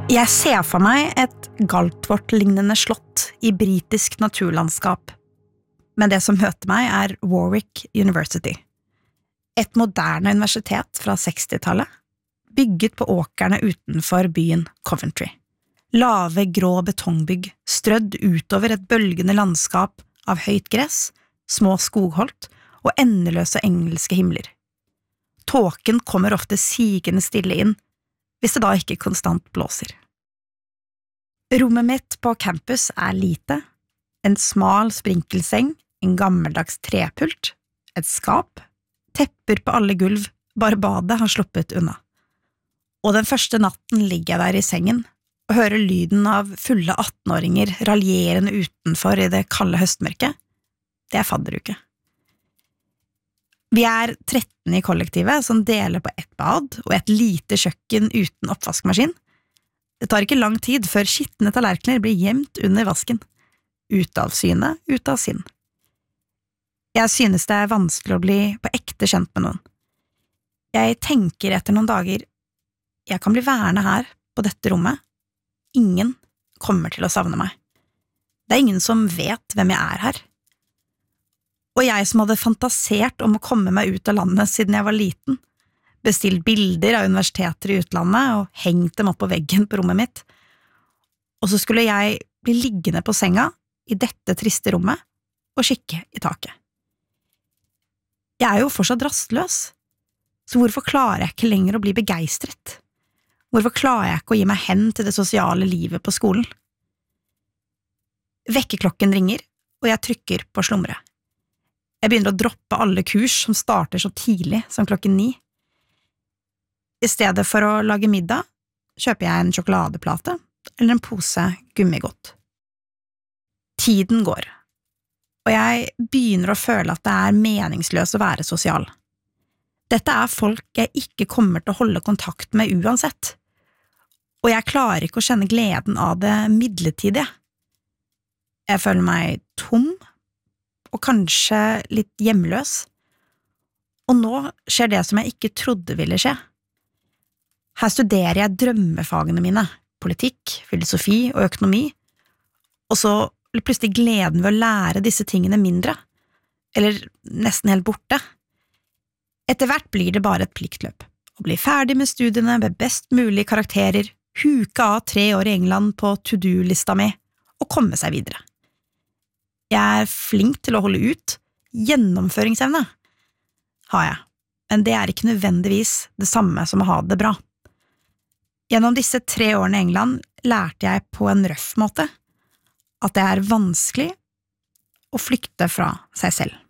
Jeg ser for meg et Galtvort-lignende slott i britisk naturlandskap, men det som møter meg Warwick University. Et moderne universitet fra 60-tallet, bygget på åkerne utenfor byen Coventry. Lave, grå betongbygg, strødd utover et bølgende landskap av høyt gress, små skogholt og endeløse engelske himler. Tåken kommer ofte sigende stille inn, hvis det da ikke konstant blåser. Rommet mitt på campus lite, en smal sprinkelseng, en gammeldags trepult, et skap, tepper på alle gulv, bare badet har sluppet unna. Og den første natten ligger jeg der i sengen og hører lyden av fulle 18-åringer raljerende utenfor i det kalde høstmørket. Det fadderuke. Vi 13 i kollektivet som deler på et bad og et lite kjøkken uten oppvaskmaskin. Det tar ikke lang tid før skittende tallerkener blir gjemt under vasken. Ut av syne, ut av sinn. Jeg synes det vanskelig å bli på ekte kjent med noen. Jeg tenker etter noen dager, jeg kan bli værende her, på dette rommet. Ingen kommer til å savne meg. Det ingen som vet hvem jeg her. Og jeg som hadde fantasert om å komme meg ut av landet siden jeg var liten, bestilt bilder av universiteter i utlandet og hengt dem opp på veggen på rommet mitt, og så skulle jeg bli liggende på senga i dette triste rommet og kikke i taket. Jeg jo fortsatt rastløs, så hvorfor klarer jeg ikke lenger å bli begeistret? Hvorfor klarer jeg ikke å gi meg hen til det sosiale livet på skolen? Vekkerklokken ringer, og jeg trykker på slumre. Jeg begynner å droppe alle kurs som starter så tidlig som 9:00. I stedet for å lage middag, kjøper jeg en sjokoladeplate eller en pose gummigodt. Tiden går, og jeg begynner å føle at det meningsløst å være sosial. Dette folk jeg ikke kommer til å holde kontakt med uansett, og jeg klarer ikke å kjenne gleden av det midlertidige. Jeg føler meg tom, og kanskje litt hjemløs. Og nå skjer det som jeg ikke trodde ville skje. Her studerer jeg drømmefagene mine, politikk, filosofi og økonomi, og så blir plutselig gleden ved å lære disse tingene mindre, eller nesten helt borte. Etter hvert blir det bare et pliktløp, å bli ferdig med studiene med best mulig karakterer, huke av 3 år i England på to-do-lista mi, og komme seg videre. Jeg flink til å holde ut, gjennomføringsevne har jeg, men det ikke nødvendigvis det samme som å ha det bra. Gjennom disse 3 årene i England lærte jeg på en røff måte at det vanskelig å flykte fra seg selv.